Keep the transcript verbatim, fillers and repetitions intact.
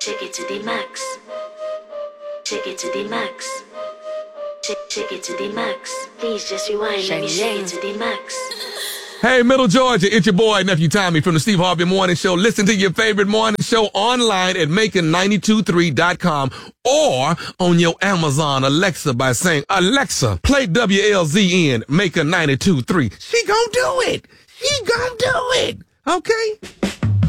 Take it to the max. Take it to the max. Take, take it to the max. Please just rewind. Let me shake it to the max. Hey, Middle Georgia, it's your boy, Nephew Tommy from the Steve Harvey Morning Show. Listen to your favorite morning show online at making nine two three dot com or on your Amazon Alexa by saying, Alexa, play W L Z N, Making ninety-two point three. She gonna do it. She gonna do it. Okay?